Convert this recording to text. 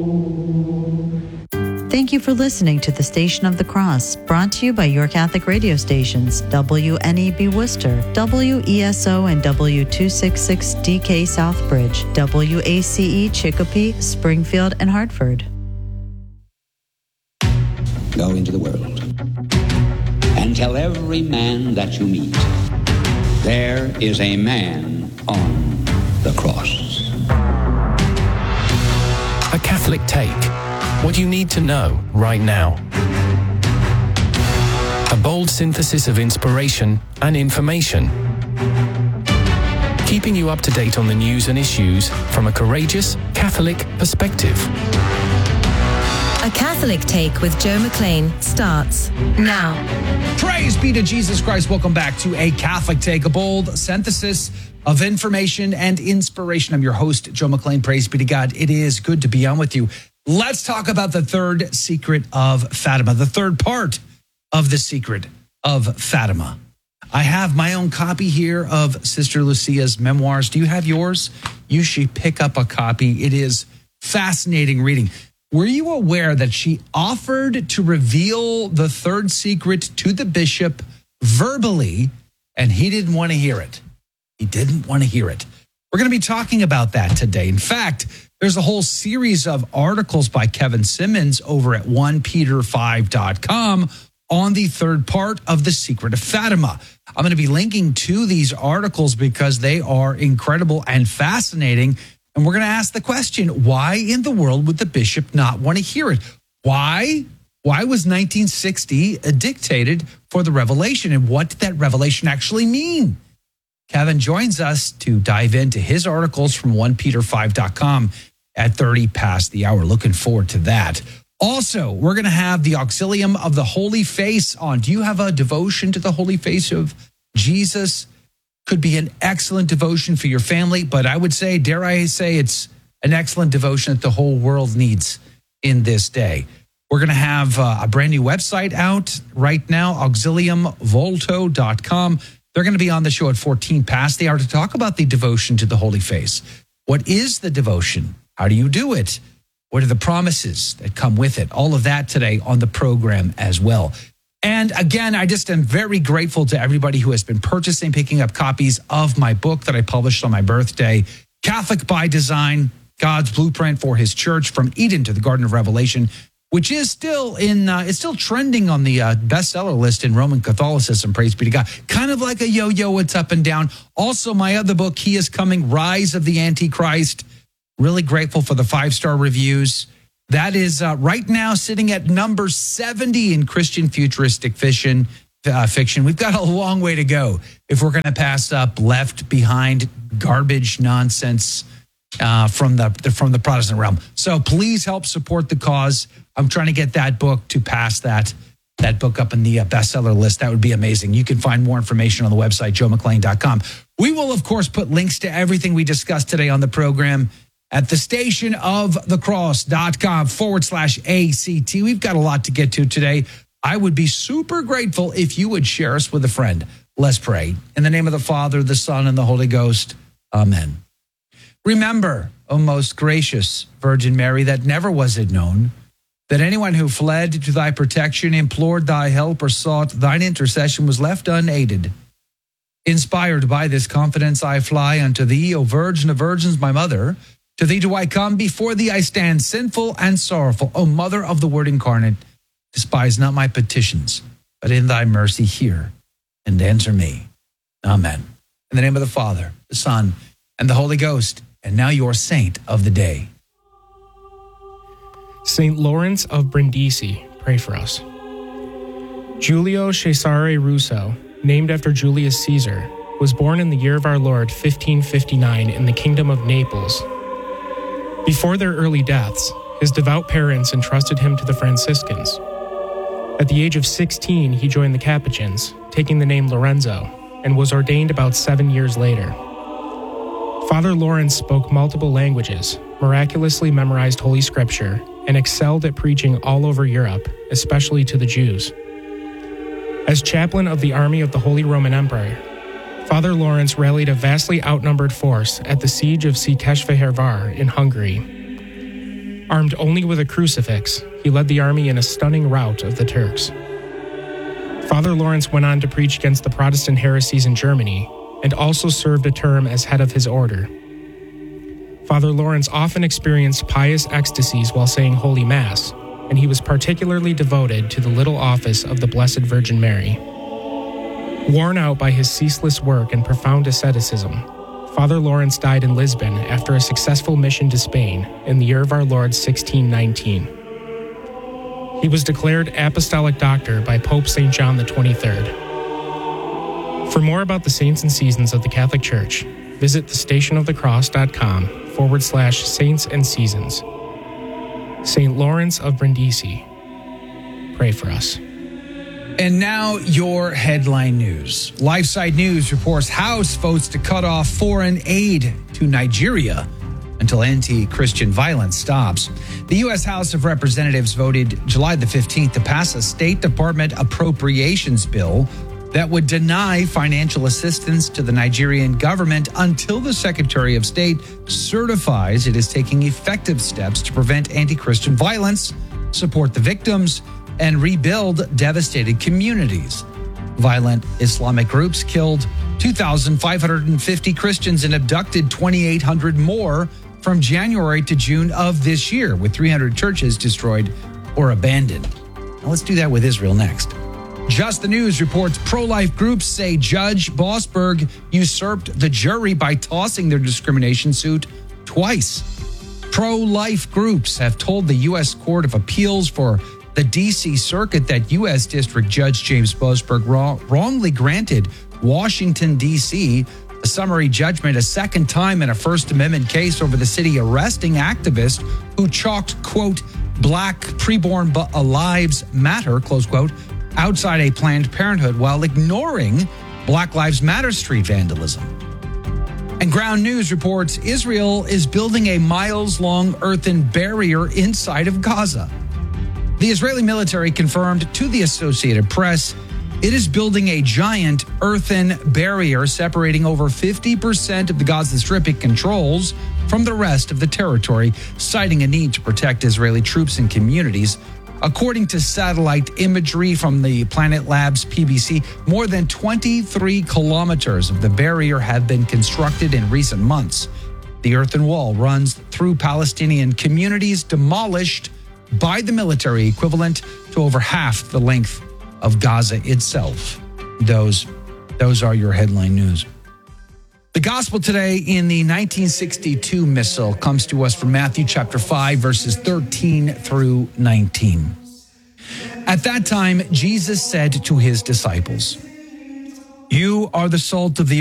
Thank you for listening to the Station of the Cross, brought to you by your Catholic radio stations, WNEB Worcester, WESO and W266DK Southbridge, WACE Chicopee, Springfield, and Hartford. Go into the world and tell every man that you meet, there is a man on the cross. A Catholic Take. What you need to know right now. A bold synthesis of inspiration and information. Keeping you up to date on the news and issues from a courageous Catholic perspective. A Catholic Take with Joe McLean starts now. Praise be to Jesus Christ. Welcome back to A Catholic Take, a bold synthesis of information and inspiration. I'm your host, Joe McLean. Praise be to God. It is good to be on with you. Let's talk about the third secret of Fatima, the third part of the secret of Fatima. I have my own copy here of Sister Lucia's memoirs. Do you have yours? You should pick up a copy. It is fascinating reading. Were you aware that she offered to reveal the third secret to the bishop verbally, and he didn't want to hear it? He didn't want to hear it. We're going to be talking about that today. In fact, there's a whole series of articles by Kevin Simmons over at 1peter5.com on the third part of the secret of Fatima. I'm going to be linking to these articles because they are incredible and fascinating. And we're going to ask the question, why in the world would the bishop not want to hear it? Why was 1960 dictated for the revelation? And what did that revelation actually mean? Kevin joins us to dive into his articles from 1peter5.com at 30 past the hour. Looking forward to that. Also, we're going to have the Auxilium of the Holy Face on. Do you have a devotion to the Holy Face of Jesus? Could be an excellent devotion for your family, but I would say, dare I say, it's an excellent devotion that the whole world needs in this day. We're going to have a brand new website out right now, auxiliumvolto.com. They're going to be on the show at 14 past the hour to talk about the devotion to the Holy Face. What is the devotion? How do you do it? What are the promises that come with it? All of that today on the program as well. And again, I just am very grateful to everybody who has been purchasing, picking up copies of my book that I published on my birthday, Catholic by Design, God's Blueprint for His Church from Eden to the Garden of Revelation, which is still it's still trending on the bestseller list in Roman Catholicism, praise be to God. Kind of like a yo-yo, it's up and down. Also, my other book, He is Coming, Rise of the Antichrist. Really grateful for the 5-star reviews. That is right now sitting at number 70 in Christian futuristic fiction. We've got a long way to go if we're going to pass up left behind garbage nonsense from the Protestant realm. So please help support the cause. I'm trying to get that book to pass that book up in the bestseller list. That would be amazing. You can find more information on the website, joemclean.com. We will, of course, put links to everything we discussed today on the program at the stationofthecross.com/ACT. We've got a lot to get to today. I would be super grateful if you would share us with a friend. Let's pray. In the name of the Father, the Son, and the Holy Ghost. Amen. Remember, O most gracious Virgin Mary, that never was it known that anyone who fled to thy protection, implored thy help, or sought thine intercession was left unaided. Inspired by this confidence, I fly unto thee, O Virgin of Virgins, my mother. To thee do I come, before thee I stand, sinful and sorrowful. O Mother of the Word incarnate, despise not my petitions, but in thy mercy hear and answer me. Amen. In the name of the Father, the Son, and the Holy Ghost, and now your saint of the day. Saint Lawrence of Brindisi, pray for us. Giulio Cesare Russo, named after Julius Caesar, was born in the year of our Lord 1559 in the Kingdom of Naples. Before their early deaths, his devout parents entrusted him to the Franciscans. At the age of 16, he joined the Capuchins, taking the name Lorenzo, and was ordained about 7 years later. Father Lawrence spoke multiple languages, miraculously memorized Holy Scripture, and excelled at preaching all over Europe, especially to the Jews. As chaplain of the army of the Holy Roman Empire, Father Lawrence rallied a vastly outnumbered force at the siege of Székesfehérvár in Hungary. Armed only with a crucifix, he led the army in a stunning rout of the Turks. Father Lawrence went on to preach against the Protestant heresies in Germany and also served a term as head of his order. Father Lawrence often experienced pious ecstasies while saying Holy Mass, and he was particularly devoted to the little office of the Blessed Virgin Mary. Worn out by his ceaseless work and profound asceticism, Father Lawrence died in Lisbon after a successful mission to Spain in the year of our Lord 1619. He was declared Apostolic Doctor by Pope St. John XXIII. For more about the saints and seasons of the Catholic Church, visit thestationofthecross.com/saints and seasons. St. Lawrence of Brindisi, pray for us. And now your headline news. LifeSite News reports House votes to cut off foreign aid to Nigeria until anti-Christian violence stops. The U.S. House of Representatives voted July the 15th to pass a State Department appropriations bill that would deny financial assistance to the Nigerian government until the Secretary of State certifies it is taking effective steps to prevent anti-Christian violence, support the victims, and rebuild devastated communities. Violent Islamic groups killed 2,550 Christians and abducted 2,800 more from January to June of this year, with 300 churches destroyed or abandoned. Now let's do that with Israel next. Just the News reports pro-life groups say Judge Boasberg usurped the jury by tossing their discrimination suit twice. Pro-life groups have told the U.S. Court of Appeals for the D.C. Circuit that U.S. District Judge James Boasberg wrongly granted Washington, D.C. a summary judgment a second time in a First Amendment case over the city arresting activists who chalked, quote, Black preborn lives matter, close quote, outside a Planned Parenthood while ignoring Black Lives Matter street vandalism. And Ground News reports Israel is building a miles-long earthen barrier inside of Gaza. The Israeli military confirmed to the Associated Press it is building a giant earthen barrier separating over 50% of the Gaza Strip it controls from the rest of the territory, citing a need to protect Israeli troops and communities. According to satellite imagery from the Planet Labs PBC, more than 23 kilometers of the barrier have been constructed in recent months. The earthen wall runs through Palestinian communities demolished by the military, equivalent to over half the length of Gaza itself. Those are your headline news. The gospel today in the 1962 missal comes to us from Matthew chapter 5, verses 13 through 19. At that time, Jesus said to his disciples, "You are the salt of the